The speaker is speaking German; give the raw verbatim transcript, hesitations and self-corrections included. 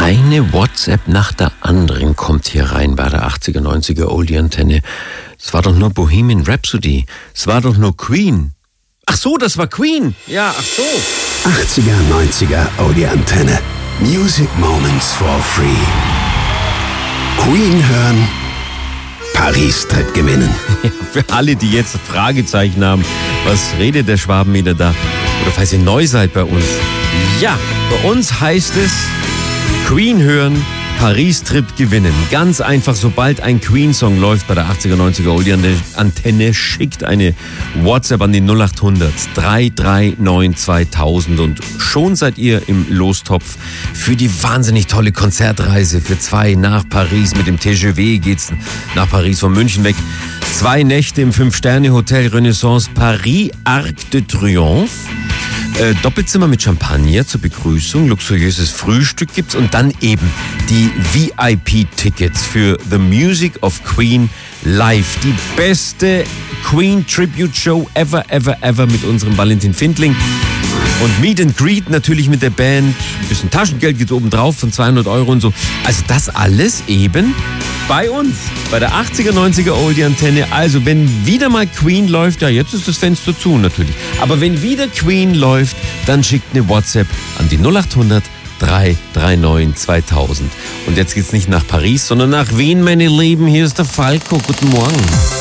Eine WhatsApp nach der anderen kommt hier rein bei der achtziger, neunziger Oldie-Antenne. Es war doch nur Bohemian Rhapsody. Es war doch nur Queen. Ach so, das war Queen. Ja, ach so. achtziger, neunziger Oldie-Antenne. Music Moments for Free. Queen hören, Paris-Trip gewinnen. Für alle, die jetzt Fragezeichen haben, was redet der Schwabenmeter da? Oder falls ihr neu seid bei uns. Ja, bei uns heißt es Queen hören, Paris-Trip gewinnen. Ganz einfach, sobald ein Queen-Song läuft bei der achtziger, neunziger Oldie-Antenne, schickt eine WhatsApp an die null acht hundert, drei drei neun, zweitausend und schon seid ihr im Lostopf für die wahnsinnig tolle Konzertreise für zwei nach Paris. Mit dem T G V geht's nach Paris von München weg. Zwei Nächte im Fünf-Sterne-Hotel Renaissance Paris Arc de Triomphe. Äh, Doppelzimmer mit Champagner zur Begrüßung, luxuriöses Frühstück gibt's und dann eben die V I P-Tickets für The Music of Queen Live. Die beste Queen-Tribute-Show ever, ever, ever mit unserem Valentin Findling. Und Meet and Greet natürlich mit der Band. Ein bisschen Taschengeld geht oben drauf von zweihundert Euro und so. Also das alles eben bei uns, bei der achtziger, neunziger Oldie-Antenne. Also wenn wieder mal Queen läuft, ja jetzt ist das Fenster zu natürlich. Aber wenn wieder Queen läuft, dann schickt eine WhatsApp an die null acht hundert, drei drei neun, zweitausend. Und jetzt geht's nicht nach Paris, sondern nach Wien, meine Lieben. Hier ist der Falco. Guten Morgen.